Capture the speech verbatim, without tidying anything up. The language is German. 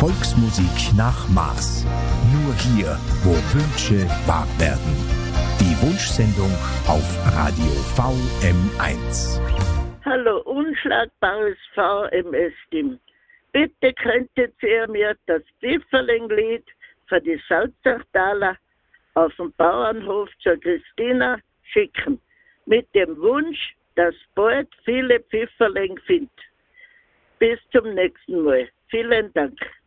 Volksmusik nach Maß. Nur hier, wo Wünsche wahr werden. Die Wunschsendung auf Radio V M eins. Hallo, unschlagbares V M S-Team. Bitte könntet ihr mir das Pfifferling-Lied für die Salzachtaler auf dem Bauernhof zur Christina schicken. Mit dem Wunsch, dass bald viele Pfifferling findet. Bis zum nächsten Mal. Vielen Dank.